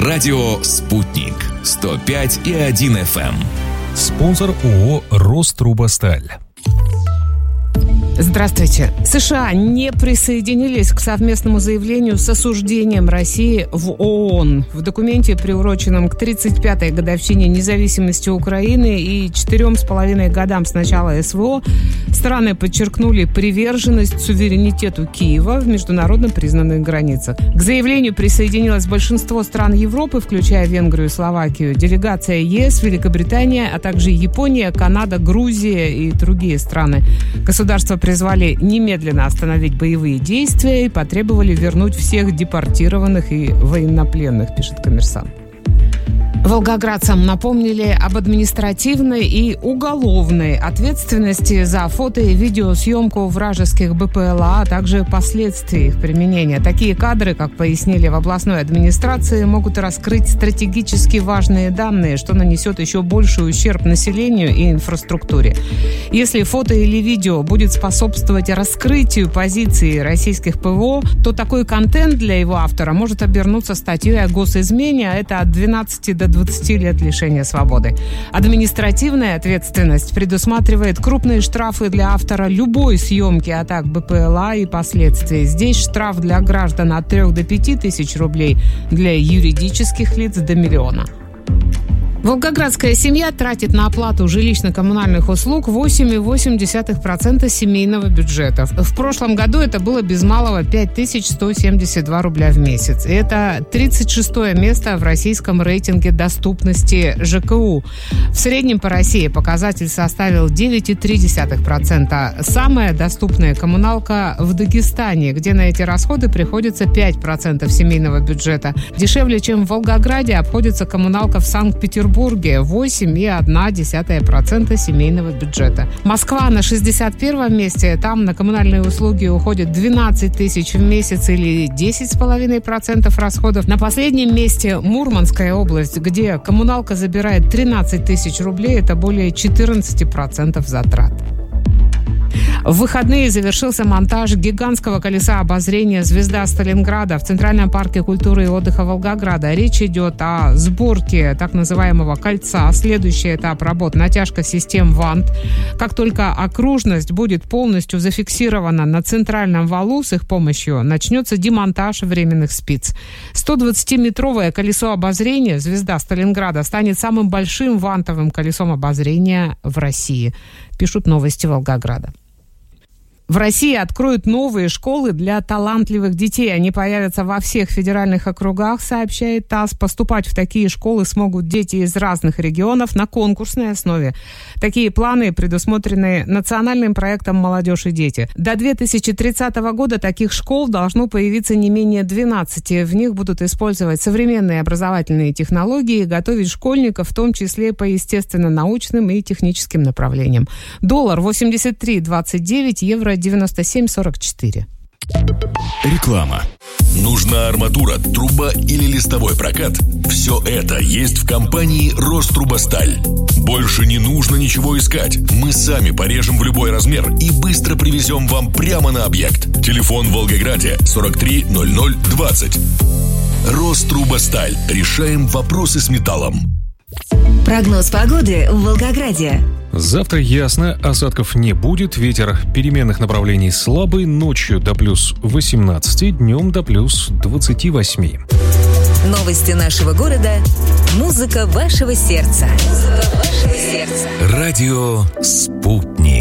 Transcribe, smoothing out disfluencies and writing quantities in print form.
Радио «Спутник». 105,1 FM. Спонсор ООО «Рострубосталь». Здравствуйте. США не присоединились к совместному заявлению с осуждением России в ООН. В документе, приуроченном к 35-й годовщине независимости Украины и 4,5 годам с начала СВО, страны подчеркнули приверженность суверенитету Киева в международно признанных границах. К заявлению присоединилось большинство стран Европы, включая Венгрию и Словакию, делегация ЕС, Великобритания, а также Япония, Канада, Грузия и другие страны. Государства призвали немедленно остановить боевые действия и потребовали вернуть всех депортированных и военнопленных, пишет «Коммерсант». Волгоградцам напомнили об административной и уголовной ответственности за фото- и видеосъемку вражеских БПЛА, а также последствий их применения. Такие кадры, как пояснили в областной администрации, могут раскрыть стратегически важные данные, что нанесет еще больший ущерб населению и инфраструктуре. Если фото или видео будет способствовать раскрытию позиции российских ПВО, то такой контент для его автора может обернуться статьей о госизмене, а это от 12 до 20 лет лишения свободы. Административная ответственность предусматривает крупные штрафы для автора любой съемки атак БПЛА и последствий. Здесь штраф для граждан от 3 до 5 тысяч рублей, для юридических лиц до 1 миллиона. Волгоградская семья тратит на оплату жилищно-коммунальных услуг 8,8% семейного бюджета. В прошлом году это было без малого 5172 рубля в месяц. И это 36-е место в российском рейтинге доступности ЖКУ. В среднем по России показатель составил 9,3%. Самая доступная коммуналка в Дагестане, где на эти расходы приходится 5% семейного бюджета. Дешевле, чем в Волгограде, обходится коммуналка в Санкт-Петербурге. 8,1% семейного бюджета. Москва на 61-м месте. Там на коммунальные услуги уходит 12 тысяч в месяц или 10,5% расходов. На последнем месте Мурманская область, где коммуналка забирает 13 тысяч рублей. Это более 14% затрат. В выходные завершился монтаж гигантского колеса обозрения «Звезда Сталинграда» в Центральном парке культуры и отдыха Волгограда. Речь идет о сборке так называемого кольца. Следующий этап работ — натяжка систем вант. Как только окружность будет полностью зафиксирована на центральном валу, с их помощью начнется демонтаж временных спиц. 120-метровое колесо обозрения «Звезда Сталинграда» станет самым большим вантовым колесом обозрения в России, пишут «Новости Волгограда». В России откроют новые школы для талантливых детей. Они появятся во всех федеральных округах, сообщает ТАСС. Поступать в такие школы смогут дети из разных регионов на конкурсной основе. Такие планы предусмотрены национальным проектом «Молодежь и дети». До 2030 года таких школ должно появиться не менее 12. В них будут использовать современные образовательные технологии и готовить школьников, в том числе по естественно-научным и техническим направлениям. Доллар 83.29, евро 97.44. Реклама. Нужна арматура, труба или листовой прокат? Все это есть в компании «Рострубосталь». Больше не нужно ничего искать. Мы сами порежем в любой размер и быстро привезем вам прямо на объект. Телефон в Волгограде 43 00 20. «Рострубосталь». Решаем вопросы с металлом. Прогноз погоды в Волгограде. Завтра ясно, осадков не будет, ветер переменных направлений слабый, ночью до плюс 18, днем до плюс 28. Новости нашего города. Музыка вашего сердца. Радио «Спутник».